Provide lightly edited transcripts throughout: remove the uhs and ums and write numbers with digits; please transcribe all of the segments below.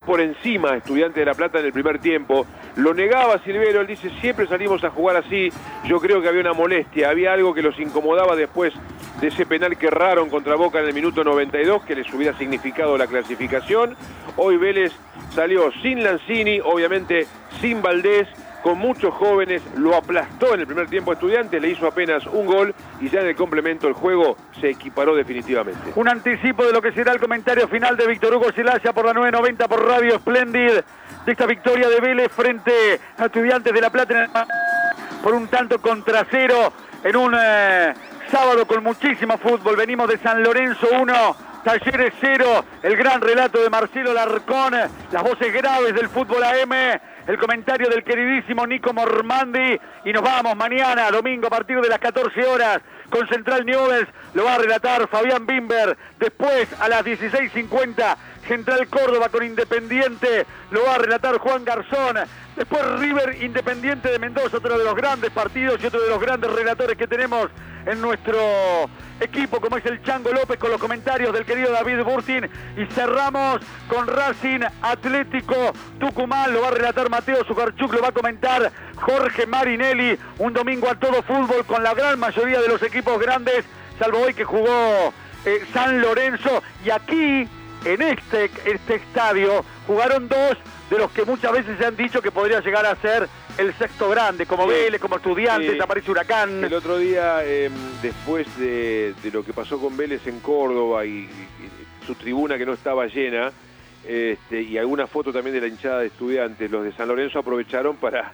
por encima a Estudiantes de La Plata en el primer tiempo. Lo negaba Silvero, él dice, siempre salimos a jugar así. Yo creo que había una molestia, había algo que los incomodaba después de ese penal que erraron contra Boca en el minuto 92, que les hubiera significado la clasificación. Hoy Vélez salió sin Lanzini, obviamente sin Valdés, con muchos jóvenes, lo aplastó en el primer tiempo a Estudiantes, le hizo apenas un gol y ya en el complemento el juego se equiparó definitivamente. Un anticipo de lo que será el comentario final de Víctor Hugo Celaya por la 990 por Radio Splendid, de esta victoria de Vélez frente a Estudiantes de La Plata por un tanto contra cero en un sábado con muchísimo fútbol. Venimos de San Lorenzo 1, Talleres 0, el gran relato de Marcelo Larcón, las voces graves del fútbol AM, el comentario del queridísimo Nico Mormandi, y nos vamos mañana, domingo, a partir de las 14 horas, con Central Newell's, lo va a relatar Fabián Bimber. Después, a las 16:50, Central Córdoba con Independiente, lo va a relatar Juan Garzón. Después River Independiente de Mendoza, otro de los grandes partidos y otro de los grandes relatores que tenemos en nuestro equipo, como es el Chango López, con los comentarios del querido David Burtin. Y cerramos con Racing Atlético Tucumán, lo va a relatar Mateo Zucarchuk, lo va a comentar Jorge Marinelli. Un domingo a todo fútbol con la gran mayoría de los equipos grandes, salvo hoy que jugó San Lorenzo. Y aquí, en este estadio, jugaron dos de los que muchas veces se han dicho que podría llegar a ser el sexto grande, como Vélez, como Estudiantes, aparece Huracán. El otro día, después de lo que pasó con Vélez en Córdoba y su tribuna que no estaba llena, y alguna foto también de la hinchada de Estudiantes, los de San Lorenzo aprovecharon para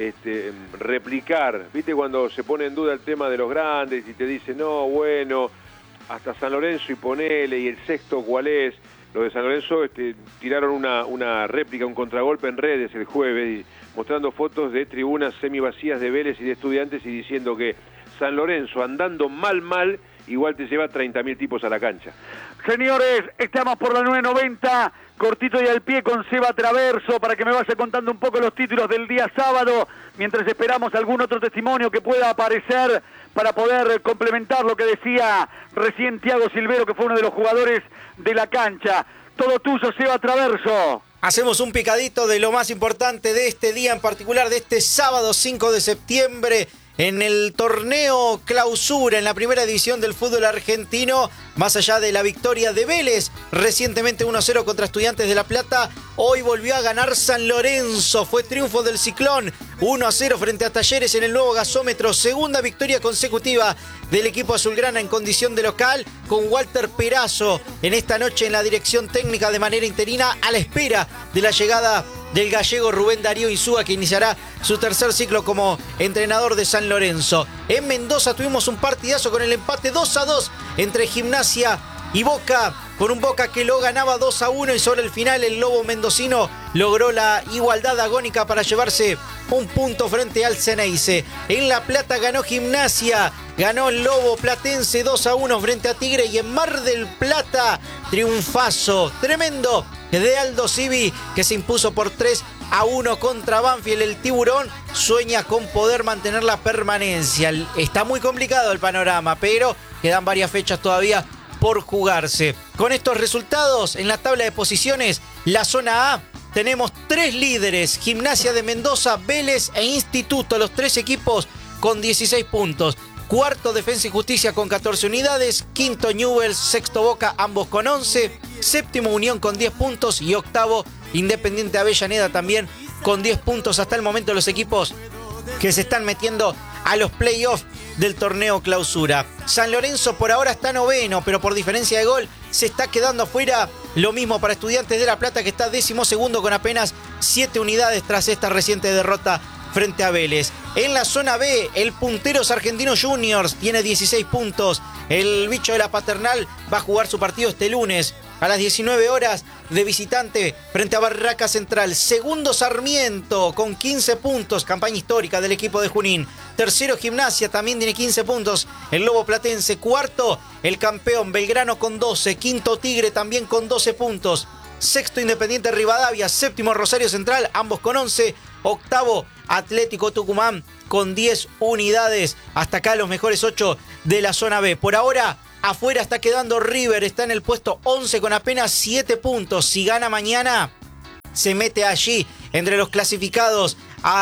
replicar, ¿viste? Cuando se pone en duda el tema de los grandes y te dicen, no, bueno, hasta San Lorenzo y ponele, y el sexto cuál es. Los de San Lorenzo tiraron una réplica, un contragolpe en redes el jueves, mostrando fotos de tribunas semivacías de Vélez y de Estudiantes y diciendo que San Lorenzo, andando mal, igual te lleva 30.000 tipos a la cancha. Señores, estamos por la 990, cortito y al pie con Seba Traverso, para que me vaya contando un poco los títulos del día sábado, mientras esperamos algún otro testimonio que pueda aparecer para poder complementar lo que decía recién Thiago Silvero, que fue uno de los jugadores de la cancha. Todo tuyo, Seba Traverso. Hacemos un picadito de lo más importante de este día, en particular de este sábado 5 de septiembre, en el torneo Clausura, en la primera división del fútbol argentino. Más allá de la victoria de Vélez, recientemente 1-0 contra Estudiantes de La Plata, hoy volvió a ganar San Lorenzo. Fue triunfo del Ciclón, 1-0 frente a Talleres en el nuevo gasómetro. Segunda victoria consecutiva del equipo azulgrana en condición de local, con Walter Perazo en esta noche en la dirección técnica de manera interina, a la espera de la llegada del gallego Rubén Darío Insúa, que iniciará su tercer ciclo como entrenador de San Lorenzo. En Mendoza tuvimos un partidazo con el empate 2-2 entre Gimnasia y Boca, con un Boca que lo ganaba 2-1 y sobre el final el Lobo mendocino logró la igualdad agónica para llevarse un punto frente al Ceneice. En La Plata ganó Gimnasia, ganó el Lobo platense 2-1 frente a Tigre, y en Mar del Plata triunfazo tremendo de Aldo Civi, que se impuso por 3-1 contra Banfield. El Tiburón sueña con poder mantener la permanencia. Está muy complicado el panorama, pero quedan varias fechas todavía por jugarse. Con estos resultados en la tabla de posiciones, la zona A, tenemos 3 líderes: Gimnasia de Mendoza, Vélez e Instituto, los 3 equipos con 16 puntos. Cuarto, Defensa y Justicia con 14 unidades. Quinto, Newell's. Sexto, Boca, ambos con 11. Séptimo, Unión con 10 puntos. Y octavo, Independiente Avellaneda también con 10 puntos. Hasta el momento los equipos que se están metiendo a los playoffs del torneo Clausura. San Lorenzo por ahora está noveno, pero por diferencia de gol se está quedando afuera. Lo mismo para Estudiantes de La Plata, que está 12º con apenas 7 unidades tras esta reciente derrota frente a Vélez. En la zona B, el puntero es Argentinos Juniors, tiene 16 puntos. El bicho de la Paternal va a jugar su partido este lunes a las 19 horas de visitante frente a Barraca Central. Segundo, Sarmiento con 15 puntos, campaña histórica del equipo de Junín. Tercero, Gimnasia, también tiene 15 puntos, el Lobo Platense. Cuarto, el campeón Belgrano con 12. Quinto, Tigre también con 12 puntos. Sexto, Independiente Rivadavia. Séptimo, Rosario Central, ambos con 11. Octavo, Atlético Tucumán con 10 unidades. Hasta acá los mejores 8 de la zona B. Por ahora, afuera está quedando River, está en el puesto 11 con apenas 7 puntos. Si gana mañana, se mete allí entre los clasificados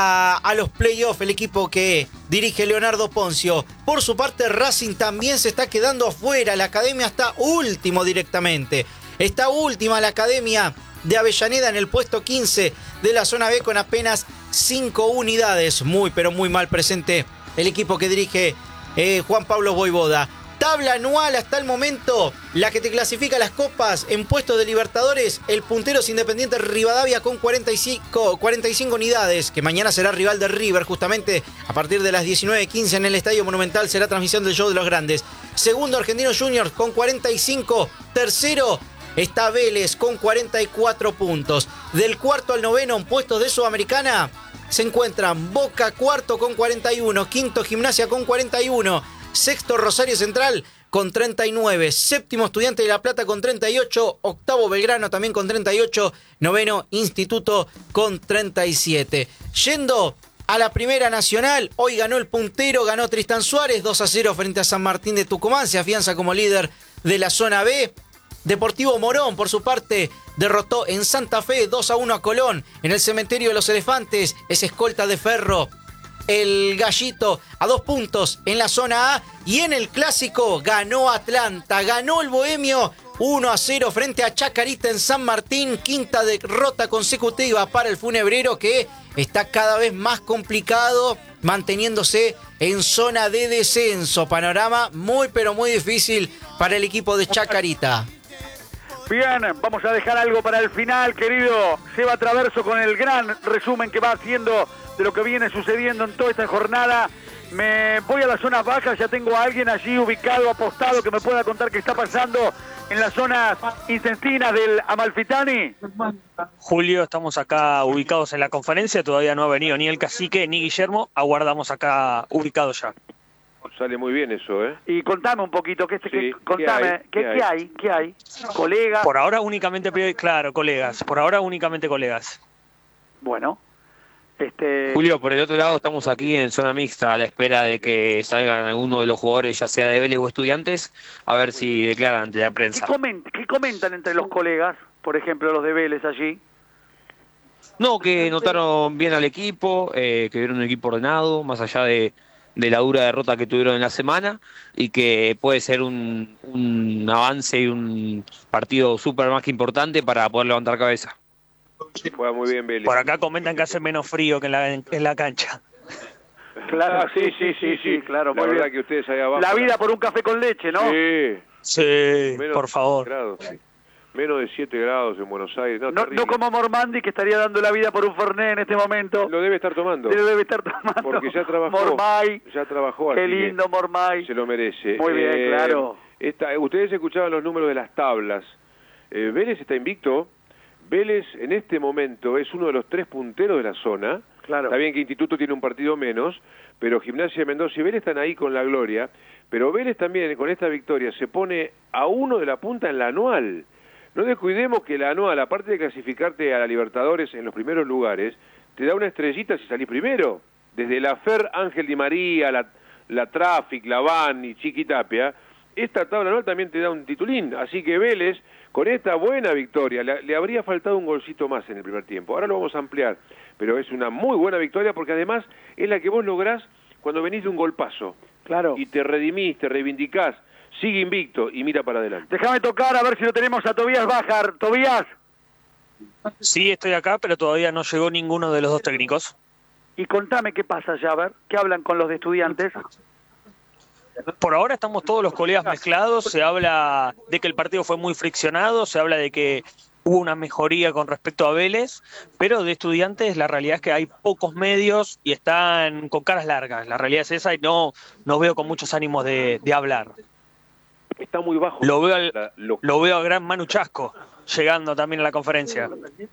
a los playoffs, el equipo que dirige Leonardo Ponzio. Por su parte, Racing también se está quedando afuera. La academia está último directamente. Está última la academia de Avellaneda en el puesto 15 de la zona B con apenas 5 unidades. Muy, pero muy mal presente el equipo que dirige Juan Pablo Voivoda. Tabla anual hasta el momento, la que te clasifica las copas en puestos de Libertadores. El puntero es Independiente Rivadavia con 45 unidades, que mañana será rival de River, justamente a partir de las 19:15 en el Estadio Monumental será transmisión del Show de los Grandes. Segundo, Argentinos Juniors con 45. Tercero está Vélez con 44 puntos. Del cuarto al noveno en puestos de Sudamericana se encuentran Boca cuarto con 41, quinto Gimnasia con 41, sexto Rosario Central con 39, séptimo Estudiante de La Plata con 38, octavo Belgrano también con 38, noveno Instituto con 37. Yendo a la Primera Nacional, hoy ganó el puntero, ganó Tristán Suárez 2-0 frente a San Martín de Tucumán, se afianza como líder de la zona B. Deportivo Morón, por su parte, derrotó en Santa Fe 2-1 a Colón. En el Cementerio de los Elefantes es escolta de Ferro el Gallito a 2 puntos en la zona A. Y en el Clásico ganó Atlanta, ganó el Bohemio 1-0 frente a Chacarita en San Martín. Quinta derrota consecutiva para el Funebrero, que está cada vez más complicado, manteniéndose en zona de descenso. Panorama muy pero muy difícil para el equipo de Chacarita. Bien, vamos a dejar algo para el final, querido Seba Traverso, con el gran resumen que va haciendo de lo que viene sucediendo en toda esta jornada. Me voy a las zonas bajas, ya tengo a alguien allí ubicado, apostado, que me pueda contar qué está pasando en las zonas intestinas del Amalfitani. Julio, estamos acá ubicados en la conferencia, todavía no ha venido ni el cacique ni Guillermo, aguardamos acá ubicados ya. Sale muy bien eso, ¿eh? Y contame un poquito, contame, ¿qué hay? ¿Colegas? Por ahora únicamente, claro, colegas, por ahora únicamente colegas. Bueno. Julio, por el otro lado estamos aquí en zona mixta a la espera de que salgan algunos de los jugadores, ya sea de Vélez o Estudiantes, a ver si declaran ante la prensa. ¿Qué comentan entre los colegas, por ejemplo los de Vélez allí? No, que notaron bien al equipo, que vieron un equipo ordenado, más allá de la dura derrota que tuvieron en la semana, y que puede ser un avance y un partido súper más que importante para poder levantar cabeza. Juega muy bien Vélez. Por acá comentan que hace menos frío que en la cancha. Claro, sí, claro. La verdad que ustedes allá abajo... La vida por un café con leche, ¿no? Sí, por favor. Grados. Menos de 7 grados en Buenos Aires. No como Mormandi, que estaría dando la vida por un Fernet en este momento. Lo debe estar tomando. Porque ya trabajó. Mormay. Ya trabajó. Qué lindo Mormay. Se lo merece. Muy bien, claro. Ustedes escuchaban los números de las tablas. Vélez está invicto. Vélez en este momento es uno de los 3 punteros de la zona. Claro. Está bien que Instituto tiene un partido menos, pero Gimnasia de Mendoza y Vélez están ahí con la gloria. Pero Vélez también con esta victoria se pone a 1 de la punta en la anual. No descuidemos que la anual, aparte de clasificarte a la Libertadores en los primeros lugares, te da una estrellita si salís primero. Desde la Fer, Ángel Di María, la Traffic, la Van y Chiqui Tapia, esta tabla anual también te da un titulín. Así que Vélez, con esta buena victoria, le habría faltado un golcito más en el primer tiempo. Ahora lo vamos a ampliar, pero es una muy buena victoria porque además es la que vos lográs cuando venís de un golpazo. Claro. Y te redimís, te reivindicás, sigue invicto y mira para adelante. Déjame tocar a ver si lo tenemos a Tobías Bajar. Tobías. Sí, estoy acá, pero todavía no llegó ninguno de los dos técnicos. Y contame qué pasa ya, a ver, ¿qué hablan con los de Estudiantes? Por ahora estamos todos los colegas mezclados, se habla de que el partido fue muy friccionado, se habla de que hubo una mejoría con respecto a Vélez, pero de Estudiantes la realidad es que hay pocos medios y están con caras largas. La realidad es esa y no veo con muchos ánimos de hablar. Está muy bajo. Lo veo al gran Manu Chasco llegando también a la conferencia.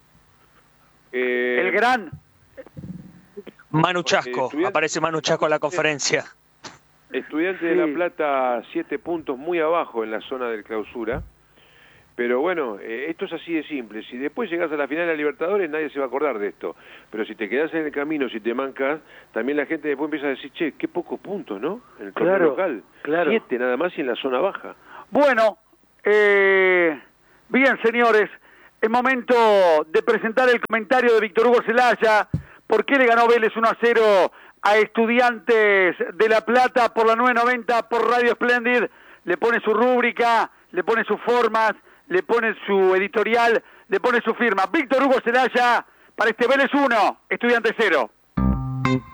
El gran Manu Chasco, aparece Manu Chasco en la conferencia. Estudiante de La Plata, 7 puntos muy abajo en la zona del clausura. Pero bueno, esto es así de simple. Si después llegas a la final de la Libertadores, nadie se va a acordar de esto. Pero si te quedás en el camino, si te mancas, también la gente después empieza a decir, che, qué pocos puntos, ¿no? En el torneo local. Claro. 7 nada más y en la zona baja. Bueno, bien, señores. Es momento de presentar el comentario de Víctor Hugo Celaya. ¿Por qué le ganó Vélez 1-0 a Estudiantes de La Plata por la 990 por Radio Splendid? Le pone su rúbrica, le pone sus formas, le pone su editorial, le pone su firma. Víctor Hugo Celaya para este Vélez 1, Estudiantes 0.